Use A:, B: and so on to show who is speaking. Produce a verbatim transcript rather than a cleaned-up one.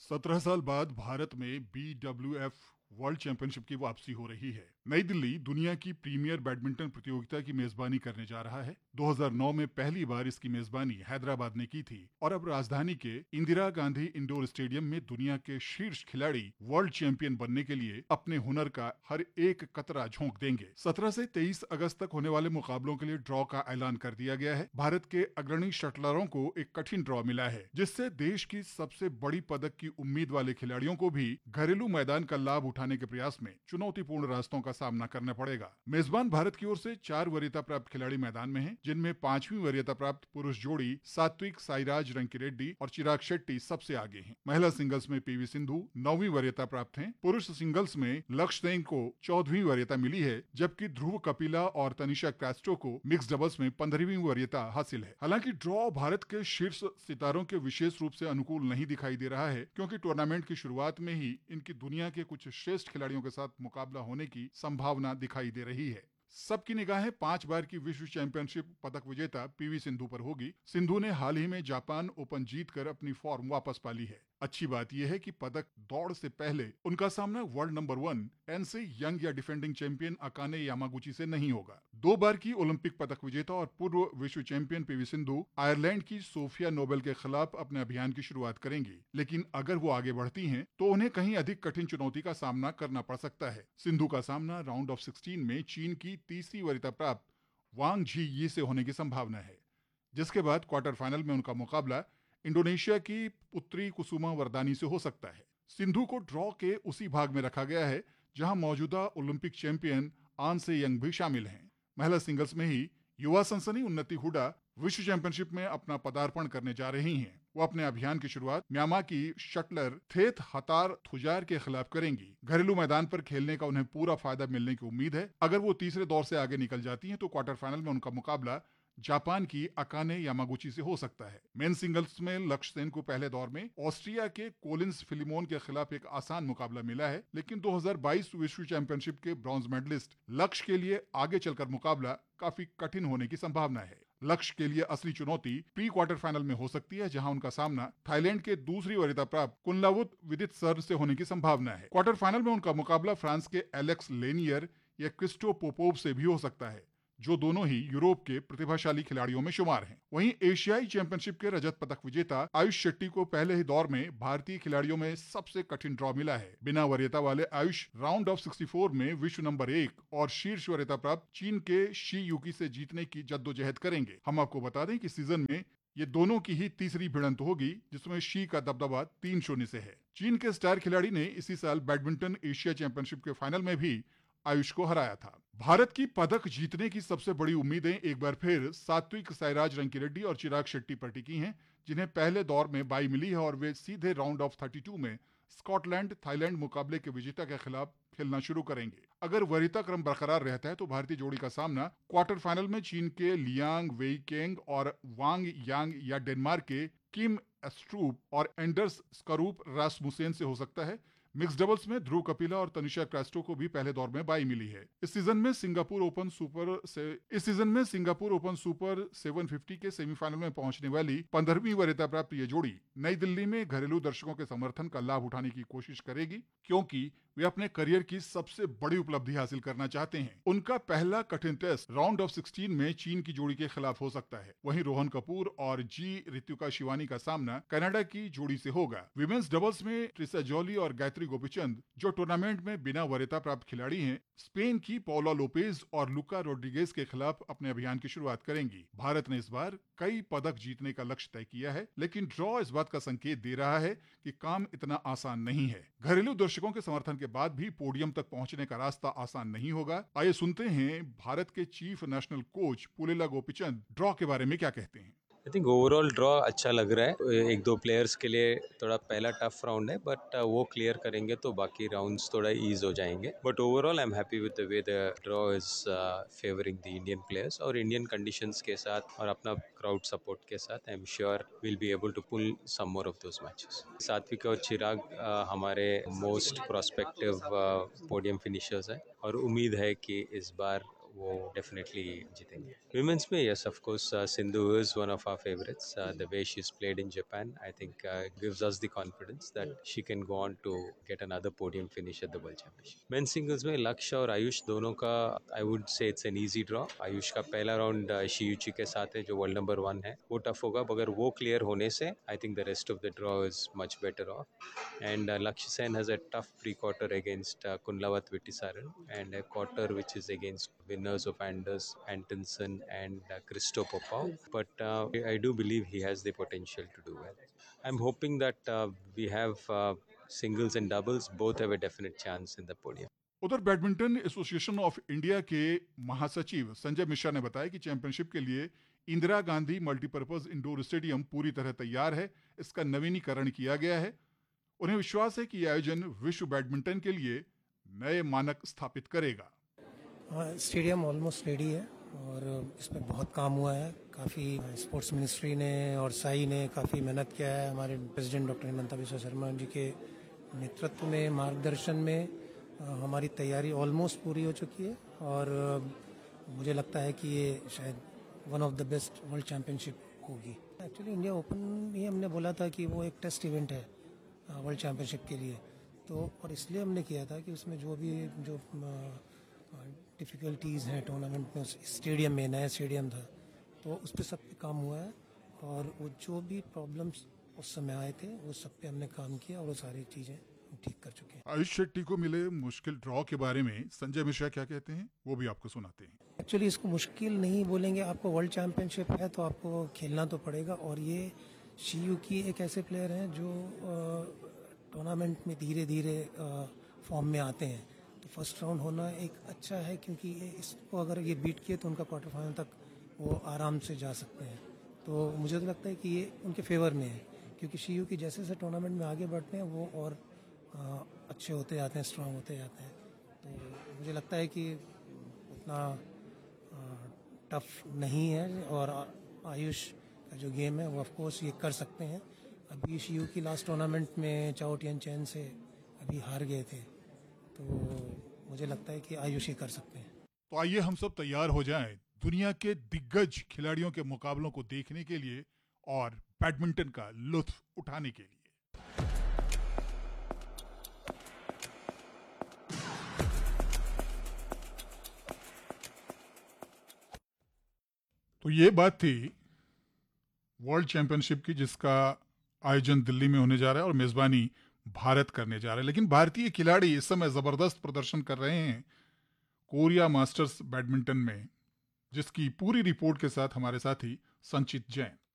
A: सत्रह साल बाद भारत में B W F world championship की वापसी हो रही है। नई दिल्ली दुनिया की प्रीमियर बैडमिंटन प्रतियोगिता की मेजबानी करने जा रहा है। दो हज़ार नौ में पहली बार इसकी मेजबानी हैदराबाद ने की थी और अब राजधानी के इंदिरा गांधी इंडोर स्टेडियम में दुनिया के शीर्ष खिलाड़ी वर्ल्ड चैंपियन बनने के लिए अपने हुनर का हर एक कतरा झोंक देंगे। सत्रह से तेईस अगस्त तक होने वाले मुकाबलों के लिए ड्रॉ का ऐलान कर दिया गया है। भारत के अग्रणी शटलरों को एक कठिन ड्रॉ मिला है, जिससे देश की सबसे बड़ी पदक की उम्मीद वाले खिलाड़ियों को भी घरेलू मैदान का लाभ उठाने के प्रयास में चुनौतीपूर्ण रास्तों का सामना करना पड़ेगा। मेजबान भारत की ओर से चार वरीयता प्राप्त खिलाड़ी मैदान में हैं, जिनमें पांचवी वरीयता प्राप्त पुरुष जोड़ी सात्विक साईराज रंकीरेड्डी और चिराग शेट्टी सबसे आगे हैं। महिला सिंगल्स में पीवी सिंधु नौवीं वरीयता प्राप्त हैं। पुरुष सिंगल्स में लक्ष्य सेन को चौदहवीं वरीयता मिली है, जबकि ध्रुव कपिला और तनिषा क्रास्टो को मिक्स डबल्स में पंद्रहवीं वरीयता हासिल है। हालांकि ड्रॉ भारत के शीर्ष सितारों के विशेष रूप से अनुकूल नहीं दिखाई दे रहा है, क्योंकि टूर्नामेंट की शुरुआत में ही इनकी दुनिया के कुछ श्रेष्ठ खिलाड़ियों के साथ मुकाबला होने की संभावना दिखाई दे रही है। सबकी निगाहें पांच बार की विश्व चैंपियनशिप पदक विजेता पीवी सिंधु पर होगी। सिंधु ने हाल ही में जापान ओपन जीतकर अपनी फॉर्म वापस पा ली है। अच्छी बात यह है कि पदक दौड़ से पहले उनका सामना वर्ल्ड नंबर वन एनसे यंग या डिफेंडिंग चैंपियन अकाने यामागुची से नहीं होगा। दो बार की ओलंपिक पदक विजेता और पूर्व विश्व चैंपियन पीवी सिंधु आयरलैंड की सोफिया नोबेल के खिलाफ अपने अभियान की शुरुआत करेंगी, लेकिन अगर वो आगे बढ़ती हैं, तो उन्हें कहीं अधिक कठिन चुनौती का सामना करना पड़ सकता है। सिंधु का सामना राउंड ऑफ सिक्सटीन में चीन की तीसरी वरीयता प्राप्त वांग झी यी से होने की संभावना है, जिसके बाद क्वार्टर फाइनल में उनका मुकाबला इंडोनेशिया की पुत्री कुसुमा वरदानी से हो सकता है। सिंधु को ड्रॉ के उसी भाग में रखा गया है जहां मौजूदा ओलंपिक चैंपियन आन से यंग भी शामिल हैं। महिला सिंगल्स में ही युवा सनसनी उन्नति हुडा विश्व चैंपियनशिप में अपना पदार्पण करने जा रही हैं। वो अपने अभियान की शुरुआत म्यांमार की शटलर थेत हतार थुजार के खिलाफ करेंगी। घरेलू मैदान पर खेलने का उन्हें पूरा फायदा मिलने की उम्मीद है। अगर वो तीसरे दौर से आगे निकल जाती हैं, तो क्वार्टर फाइनल में उनका मुकाबला जापान की अकाने यामागुची से हो सकता है। मेन सिंगल्स में लक्ष्य सेन को पहले दौर में ऑस्ट्रिया के कोलिंस फिलिमोन के खिलाफ एक आसान मुकाबला मिला है, लेकिन दो हज़ार बाईस विश्व चैंपियनशिप के ब्रॉन्ज मेडलिस्ट लक्ष्य के लिए आगे चलकर मुकाबला काफी कठिन होने की संभावना है। लक्ष्य के लिए असली चुनौती प्री क्वार्टर फाइनल में हो सकती है, जहां उनका सामना थाईलैंड के दूसरी वरीयता प्राप्त कुनलावुत विदित सर से होने की संभावना है। क्वार्टर फाइनल में उनका मुकाबला फ्रांस के एलेक्स लेनियर या क्रिस्टो पोपोव से भी हो सकता है, जो दोनों ही यूरोप के प्रतिभाशाली खिलाड़ियों में शुमार हैं। वहीं एशियाई चैंपियनशिप के रजत पदक विजेता आयुष शेट्टी को पहले ही दौर में भारतीय खिलाड़ियों में सबसे कठिन ड्रॉ मिला है। बिना वरीयता वाले आयुष राउंड ऑफ चौंसठ में विश्व नंबर एक और शीर्ष वरीयता प्राप्त चीन के शी युकी से जीतने की जद्दोजहद करेंगे। हम आपको बता दें कि सीजन में ये दोनों की ही तीसरी भिड़ंत होगी, जिसमें शी का दबदबा तीन शून्य से है। चीन के स्टार खिलाड़ी ने इसी साल बैडमिंटन एशिया चैंपियनशिप के फाइनल में भी आयुष को हराया था। भारत की पदक जीतने की सबसे बड़ी उम्मीदें एक बार फिर सात्विक साईराज रंकीरेड्डी और चिराग शेट्टी पर टिकी हैं, जिन्हें पहले दौर में बाई मिली है और वे सीधे राउंड ऑफ बत्तीस में स्कॉटलैंड थाईलैंड मुकाबले के विजेता के खिलाफ खेलना शुरू करेंगे। अगर वरीयता क्रम बरकरार रहता है, तो भारतीय जोड़ी का सामना क्वार्टर फाइनल में चीन के लियांग वेईकेंग और वांग यांग या डेनमार्क के किम एस्ट्रूप और एंडर्स स्करूप रासमुसेन से हो सकता है। मिक्स डबल्स में ध्रुव कपिला और तनिषा क्रास्टो को भी पहले दौर में बाई मिली है। इस सीजन में सिंगापुर ओपन सुपर से इस सीजन में सिंगापुर ओपन सुपर सात सौ पचास के सेमीफाइनल में पहुंचने वाली पंद्रहवीं वरीयता प्राप्त ये जोड़ी नई दिल्ली में घरेलू दर्शकों के समर्थन का लाभ उठाने की कोशिश करेगी, क्योंकि वे अपने करियर की सबसे बड़ी उपलब्धि हासिल करना चाहते हैं। उनका पहला कठिन टेस्ट राउंड ऑफ सोलह में चीन की जोड़ी के खिलाफ हो सकता है। वहीं रोहन कपूर और जी ऋतिका शिवानी का सामना कनाडा की जोड़ी से होगा। विमेंस डबल्स में ट्रिसा जॉली और गायत्री गोपीचंद, जो टूर्नामेंट में बिना वरीयता प्राप्त खिलाड़ी हैं, स्पेन की पौला लोपेज और लुका रोड्रिगेज के खिलाफ अपने अभियान की शुरुआत करेंगी। भारत ने इस बार कई पदक जीतने का लक्ष्य तय किया है, लेकिन ड्रॉ इस बात का संकेत दे रहा है कि काम इतना आसान नहीं है। घरेलू दर्शकों के समर्थन के बाद भी पोडियम तक पहुंचने का रास्ता आसान नहीं होगा। आइए सुनते हैं भारत के chief national coach Pullela Gopichand draw के बारे में क्या कहते हैं।
B: आई थिंक ओवरऑल ड्रॉ अच्छा लग रहा है। एक दो प्लेयर्स के लिए थोड़ा पहला टफ राउंड है, बट वो क्लियर करेंगे तो बाकी राउंड्स थोड़ा ईज हो जाएंगे। But overall I am happy with the way the draw is favouring the Indian players, और इंडियन कंडीशंस के साथ और अपना क्राउड सपोर्ट के साथ I am sure will be able to pull some more of those matches. सात्विक और चिराग uh, हमारे मोस्ट प्रोस्पेक्टिव पोडियम फिनिशर्स हैं, और उम्मीद है कि इस बार वो डेफिनेटली जीतेंगे. विमेंस में yes of course Sindhu is one of our favourites. The way she is played in Japan I think gives us the confidence that she can go on to get another podium finish at the world championship. Men's singles में लक्ष्य और आयुष दोनों का I would say it's an easy draw. Ayush का पहला round शियुची के साथ है जो वर्ल्ड नंबर वन है, वो टफ होगा. अगर वो क्लियर होने से I think the rest of the draw is much better of. And uh, Lakshya Sen has a tough pre-quarter against uh, Kunlavat Vittisaran and a quarter which is against winners of Anders Antonsen and uh, Christo Popov. But uh, I do believe he has the potential to do well. I'm hoping that uh, we have uh, singles and doubles both have a definite chance in the podium.
A: उधर badminton association of India के महासचिव संजय मिश्रा ने बताया कि championship के लिए Indira Gandhi multipurpose indoor stadium पूरी तरह तैयार है. इसका नवीनीकरण किया गया है. उन्हें विश्वास है कि यह आयोजन विश्व बैडमिंटन के लिए नए मानक स्थापित करेगा.
C: स्टेडियम ऑलमोस्ट रेडी है और इस पर बहुत काम हुआ है. काफ़ी स्पोर्ट्स मिनिस्ट्री ने और साई ने काफ़ी मेहनत किया है. हमारे प्रेसिडेंट डॉक्टर हिमंता बिस्वा शर्मा जी के नेतृत्व में, मार्गदर्शन में हमारी तैयारी ऑलमोस्ट पूरी हो चुकी है और मुझे लगता है कि ये शायद one of the best world championship होगी. एक्चुअली इंडिया ओपन ही हमने बोला था कि वो एक टेस्ट इवेंट है वर्ल्ड चैम्पियनशिप के लिए, तो और इसलिए हमने किया था कि उसमें जो भी जो डिफ़िकल्टीज़ हैं टूर्नामेंट में, उस स्टेडियम में, नया स्टेडियम था तो उस पर सब पे काम हुआ है और वो जो भी प्रॉब्लम्स उस समय आए थे वो सब पे हमने काम किया और वो सारी चीज़ें ठीक कर चुके हैं.
A: आयुष शेट्टी को मिले मुश्किल ड्रॉ के बारे में संजय मिश्रा क्या कहते हैं वो भी आपको सुनाते हैं.
C: एक्चुअली इसको मुश्किल नहीं बोलेंगे. आपको वर्ल्ड चैम्पियनशिप है तो आपको खेलना तो पड़ेगा और ये शियुकी एक ऐसे प्लेयर हैं जो टूर्नामेंट में धीरे धीरे फॉर्म में आते हैं. तो फर्स्ट राउंड होना एक अच्छा है क्योंकि ये इसको अगर ये बीट किए तो उनका क्वार्टर फाइनल तक वो आराम से जा सकते हैं. तो मुझे तो लगता है कि ये उनके फेवर में है क्योंकि शियुकी जैसे जैसे टूर्नामेंट में आगे बढ़ते हैं वो और आ, अच्छे होते जाते हैं, स्ट्रांग होते जाते हैं. तो मुझे लगता है कि उतना टफ नहीं है और आयुष का जो गेम है वो ऑफ कोर्स ये कर सकते हैं. अभी शियुकी लास्ट टूर्नामेंट में चाओ टियन चैन से अभी हार गए थे तो मुझे लगता है कि आयुष ही कर सकते हैं.
A: तो आइए हम सब तैयार हो जाएं दुनिया के दिग्गज खिलाड़ियों के मुकाबलों को देखने के लिए और बैडमिंटन का लुत्फ उठाने के लिए. तो ये बात थी वर्ल्ड चैंपियनशिप की जिसका आयोजन दिल्ली में होने जा रहा है और मेजबानी भारत करने जा रहा है. लेकिन भारतीय खिलाड़ी इस समय जबरदस्त प्रदर्शन कर रहे हैं कोरिया मास्टर्स बैडमिंटन में, जिसकी पूरी रिपोर्ट के साथ हमारे साथी संचित जैन.